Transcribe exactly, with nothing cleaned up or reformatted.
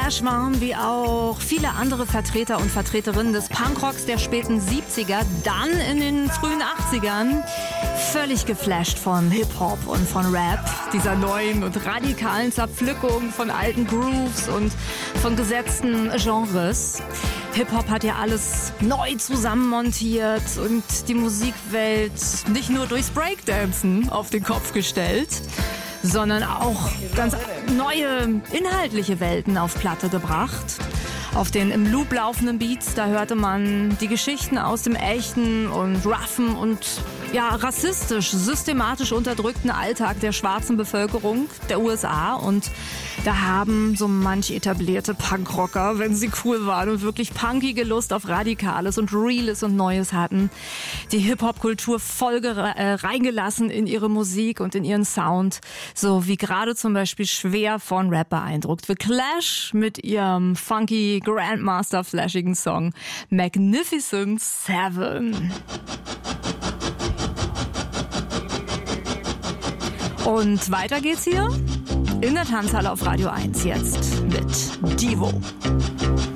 Clash waren wie auch viele andere Vertreter und Vertreterinnen des Punkrocks der späten siebziger, dann in den frühen achtzigern völlig geflasht von Hip-Hop und von Rap, dieser neuen und radikalen Zerpflückung von alten Grooves und von gesetzten Genres. Hip-Hop hat ja alles neu zusammenmontiert und die Musikwelt nicht nur durchs Breakdancen auf den Kopf gestellt, sondern auch ganz neue inhaltliche Welten auf Platte gebracht. Auf den im Loop laufenden Beats, da hörte man die Geschichten aus dem echten und roughen und ja, rassistisch, systematisch unterdrückten Alltag der schwarzen Bevölkerung der U S A. Und da haben so manch etablierte Punkrocker, wenn sie cool waren und wirklich punkige Lust auf Radikales und Reales und Neues hatten, die Hip-Hop-Kultur voll äh, reingelassen in ihre Musik und in ihren Sound. So wie gerade zum Beispiel schwer von Rap beeindruckt. The Clash mit ihrem funky Grandmaster-flashigen Song Magnificent Seven. Und weiter geht's hier in der Tanzhalle auf Radio eins jetzt mit Devo.